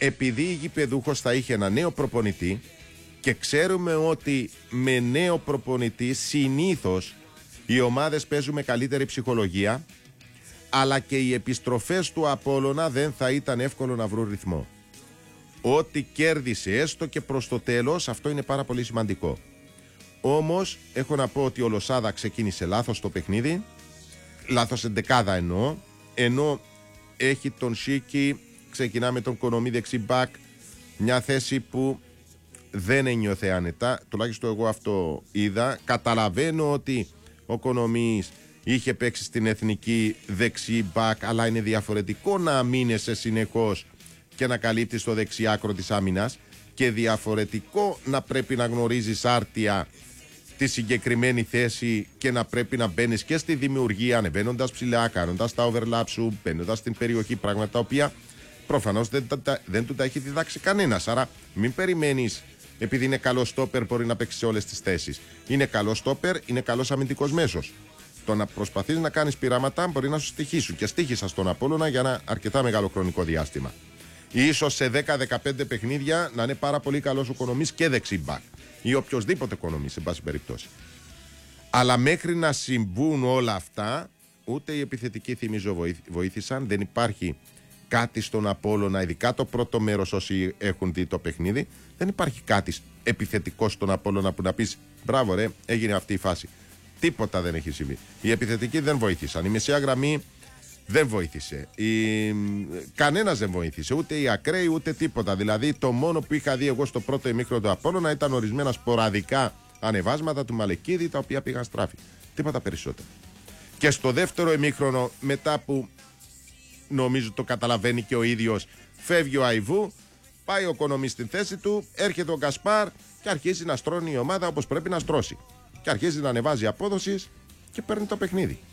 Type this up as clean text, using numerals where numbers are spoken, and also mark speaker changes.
Speaker 1: επειδή η γηπεδούχος θα είχε ένα νέο προπονητή και ξέρουμε ότι με νέο προπονητή συνήθως οι ομάδες παίζουν με καλύτερη ψυχολογία, αλλά και οι επιστροφές του Απόλλωνα δεν θα ήταν εύκολο να βρουν ρυθμό. Ό,τι κέρδισε έστω και προς το τέλος, αυτό είναι πάρα πολύ σημαντικό. Όμως έχω να πω ότι ο Λοσάδα ξεκίνησε λάθος το παιχνίδι, λάθος εντεκάδα ενώ έχει τον Σίκη, ξεκινά με τον Κονομί δεξί μπακ, μια θέση που δεν ένιωθε άνετα, τουλάχιστον εγώ αυτό είδα. Καταλαβαίνω ότι ο Κονομής είχε παίξει στην εθνική δεξί μπακ, αλλά είναι διαφορετικό να αμήνεσαι συνεχώς και να καλύπτεις το δεξιάκρο της άμυνας και διαφορετικό να πρέπει να γνωρίζεις άρτια τη συγκεκριμένη θέση και να πρέπει να μπαίνεις και στη δημιουργία, ανεβαίνοντας ψηλά, κάνοντας τα overlap σου, μπαίνοντας στην περιοχή, πράγματα τα οποία προφανώς δεν του τα έχει διδάξει κανένας. Άρα μην περιμένεις επειδή είναι καλό στόπερ μπορεί να παίξει σε όλες τις θέσεις. Είναι καλό στόπερ, είναι καλός αμυντικός μέσος. Το να προσπαθείς να κάνεις πειράματα μπορεί να σου στοιχήσουν και στοίχησα στον Απόλλωνα για ένα αρκετά μεγάλο χρονικό διάστημα. Ίσως σε 10-15 παιχνίδια να είναι πάρα πολύ καλός ο Κονομής και δεξιμπάκ ή οποιοδήποτε Κονομής, σε πάση περιπτώσει. Αλλά μέχρι να συμβούν όλα αυτά, ούτε οι επιθετικοί θυμίζω βοήθησαν. Δεν υπάρχει κάτι στον Απόλλωνα, ειδικά το πρώτο μέρος όσοι έχουν δει το παιχνίδι, δεν υπάρχει κάτι επιθετικό στον Απόλλωνα που να πεις μπράβο ρε, έγινε αυτή η φάση. Τίποτα δεν έχει συμβεί. Οι επιθετικοί δεν βοήθησαν. Η μεσαία γραμμή δεν βοήθησε. Κανένας δεν βοήθησε. Ούτε οι ακραίοι ούτε τίποτα. Δηλαδή το μόνο που είχα δει εγώ στο πρώτο ημίχρονο του Απόλλωνα ήταν ορισμένα σποραδικά ανεβάσματα του Μαλεκίδη τα οποία πήγαν στράφη. Τίποτα περισσότερο. Και στο δεύτερο ημίχρονο, μετά που νομίζω το καταλαβαίνει και ο ίδιος, φεύγει ο Αϊβού, πάει ο Κονομής στην θέση του, έρχεται ο Γκασπάρ και αρχίζει να στρώνει η ομάδα όπως πρέπει να στρώσει. Και αρχίζει να ανεβάζει απόδοση και παίρνει το παιχνίδι.